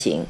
行。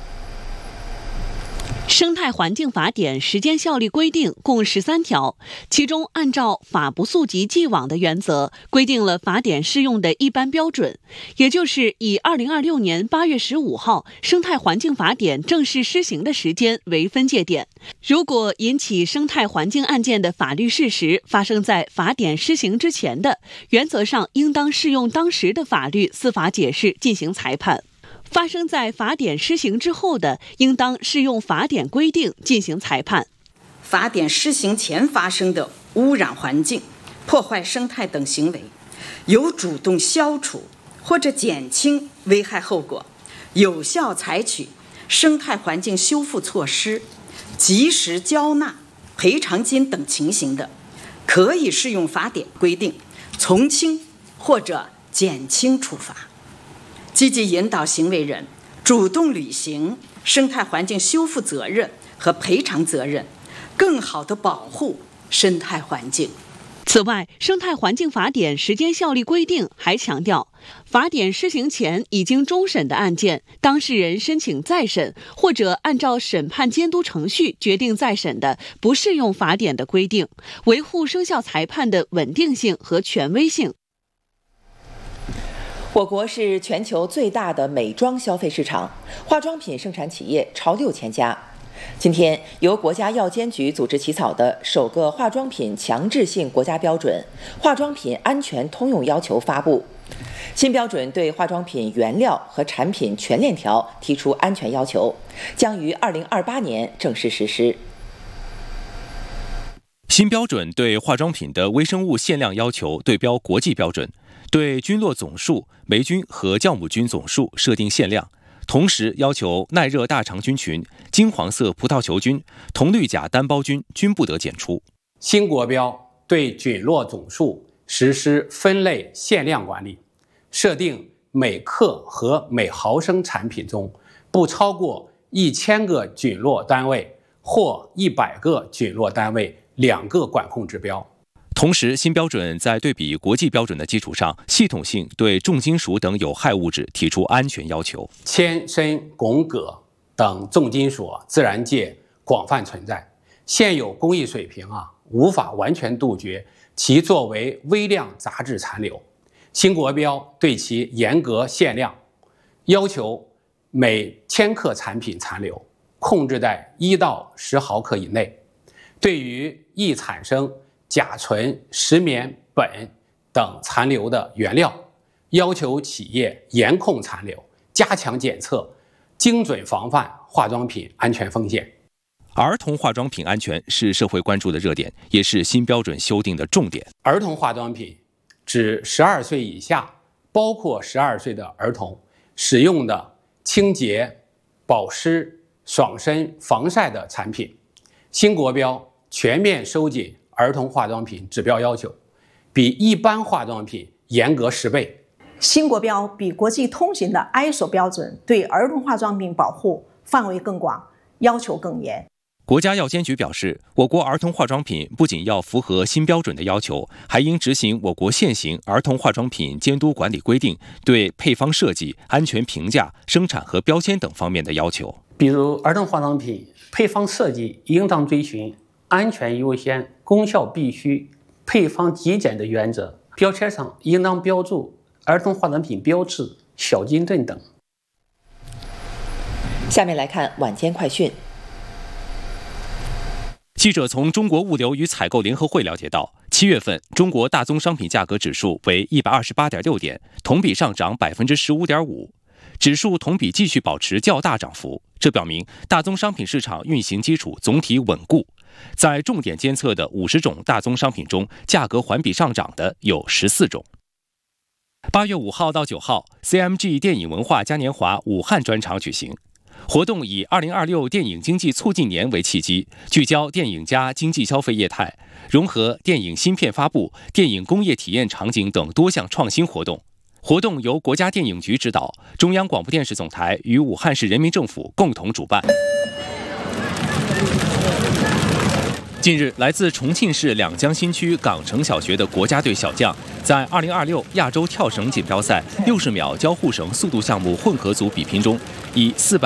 生态环境法典时间效力规定共13条，其中按照法不溯及既往的原则，规定了法典适用的一般标准，也就是以2026年8月15号生态环境法典正式施行的时间为分界点。如果引起生态环境案件的法律事实发生在法典施行之前的，原则上应当适用当时的法律司法解释进行裁判。发生在法典施行之后的，应当适用法典规定进行裁判。 法典施行前发生的污染环境、破坏生态等行为，有主动消除或者减轻危害后果，有效采取生态环境修复措施，及时交纳赔偿金等情形的，可以适用法典规定从轻或者减轻处罚。积极引导行为人主动履行生态环境修复责任和赔偿责任，更好地保护生态环境。 此外，生态环境法典时间效力规定还强调，法典施行前已经终审的案件，当事人申请再审或者按照审判监督程序决定再审的，不适用法典的规定，维护生效裁判的稳定性和权威性。 我国是全球最大的美妆消费市场，化妆品生产企业超6000家。今天，由国家药监局组织起草的首个化妆品强制性国家标准《化妆品安全通用要求》发布。新标准对化妆品原料和产品全链条提出安全要求，将于2028年正式实施。 新标准对化妆品的微生物限量要求对标国际标准，对菌落总数、霉菌和酵母菌总数设定限量，同时要求耐热大肠菌群、金黄色葡萄球菌、铜绿甲单胞菌均不得检出。 新国标对菌落总数实施分类限量管理，设定每克和每毫升产品中不超过1000个菌落单位或100个菌落单位2个管控指标。 同时，新标准在对比国际标准的基础上，系统性对重金属等有害物质提出安全要求。 铅、砷、汞、铬等重金属自然界广泛存在，现有工艺水平无法完全杜绝其作为微量杂质残留。新国标对其严格限量，要求每1000克产品残留控制在1到10毫克以内。对于易产生甲醇、石棉、苯等残留的原料，要求企业严控残留，加强检测，精准防范化妆品安全风险。 儿童化妆品安全是社会关注的热点，也是新标准修订的重点。 儿童化妆品指12岁以下，包括12岁的儿童使用的清洁、保湿、爽身、防晒的产品。新国标全面收紧儿童化妆品指标要求，比一般化妆品严格10倍。 新国标比国际通行的 ISO 标准对儿童化妆品保护范围更广，要求更严。 国家药监局表示，我国儿童化妆品不仅要符合新标准的要求，还应执行我国现行儿童化妆品监督管理规定对配方设计、安全评价、生产和标签等方面的要求。 比如儿童化妆品配方设计应当遵循安全优先、功效必须、配方极简的原则，标签上应当标注儿童化妆品标志、小金盾等。 下面来看晚间快讯。 记者从中国物流与采购联合会了解到，7月份中国大宗商品价格指数为128.6点，同比上涨15.5%，指数同比继续保持较大涨幅，这表明大宗商品市场运行基础总体稳固。在重点监测的50种大宗商品中，价格环比上涨的有14种。8月5号到9号 ，CMG 电影文化嘉年华武汉专场举行。活动以2026电影经济促进年为契机，聚焦电影加经济消费业态，融合电影芯片发布、电影工业体验场景等多项创新活动。活动由国家电影局指导，中央广播电视总台与武汉市人民政府共同主办。 近日，来自重庆市两江新区港城小学的国家队小将，在2026亚洲跳绳锦标赛60秒交互绳速度项目混合组比拼中，以400